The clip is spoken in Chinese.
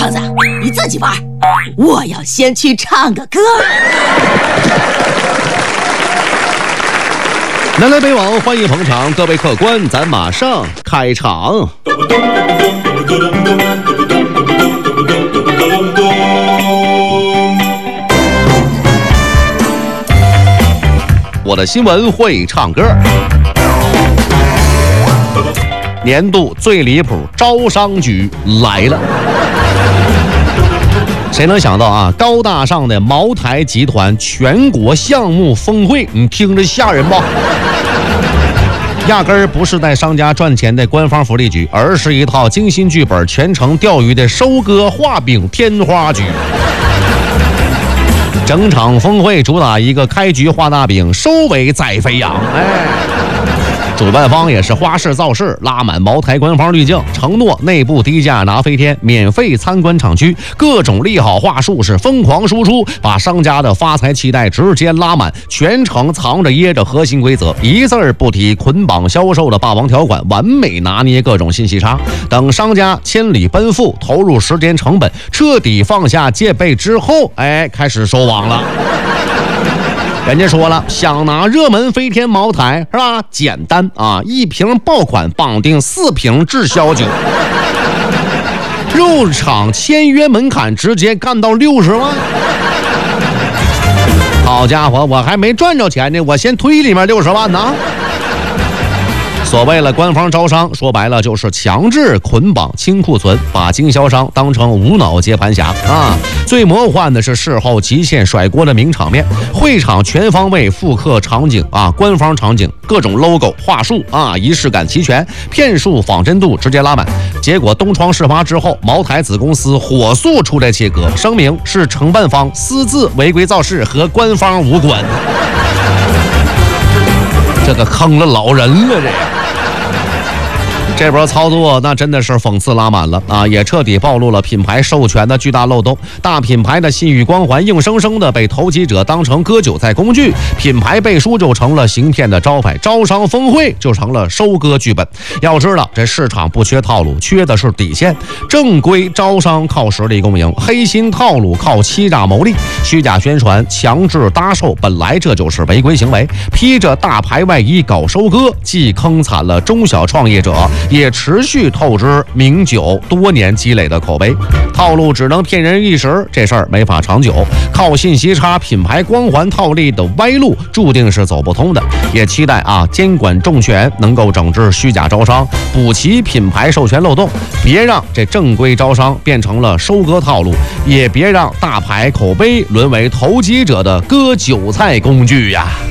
胖子，你自己玩，我要先去唱个歌。 南来北往，欢迎捧场，各位客官，咱马上开场。我的新闻会唱歌。年度最离谱招商局来了。谁能想到啊，高大上的茅台集团全国项目峰会，你听着吓人吧？压根儿不是带商家赚钱的官方福利局，而是一套精心剧本、全程钓鱼的收割画饼天花局。整场峰会主打一个开局画大饼，收尾宰肥羊。主办方也是花式造势，拉满茅台官方滤镜，承诺内部低价拿飞天，免费参观厂区，各种利好话术是疯狂输出，把商家的发财期待直接拉满，全程藏着掖着核心规则，一字儿不提捆绑销售的霸王条款，完美拿捏各种信息差。等商家千里奔赴，投入时间成本，彻底放下戒备之后，开始收网了。人家说了，想拿热门飞天茅台是吧？简单啊，一瓶爆款绑定4瓶滞销酒，入场签约门槛直接干到60万。好家伙，我还没赚着钱呢，我先推里面60万呢。所谓的官方招商，说白了就是强制捆绑清库存，把经销商当成无脑接盘侠啊！最魔幻的是事后极限甩锅的名场面，会场全方位复刻场景啊，官方场景，各种 logo 话术啊，仪式感齐全，骗术仿真度直接拉满。结果东窗事发之后，茅台子公司火速出来切割，声明是承办方私自违规造势，和官方无关。这个坑了老人了，这波操作那真的是讽刺拉满了啊，也彻底暴露了品牌授权的巨大漏洞。大品牌的信誉光环硬生生的被投机者当成割韭菜工具，品牌背书就成了行骗的招牌，招商峰会就成了收割剧本。要知道这市场不缺套路，缺的是底线。正规招商靠实力共赢，黑心套路靠欺诈牟利，虚假宣传强制搭售本来这就是违规行为，披着大牌外衣搞收割，既坑惨了中小创业者，也持续透支名酒多年积累的口碑。套路只能骗人一时，这事儿没法长久，靠信息差品牌光环套利的歪路注定是走不通的。也期待监管重拳能够整治虚假招商，补齐品牌授权漏洞，别让这正规招商变成了收割套路，也别让大牌口碑沦为投机者的割韭菜工具呀。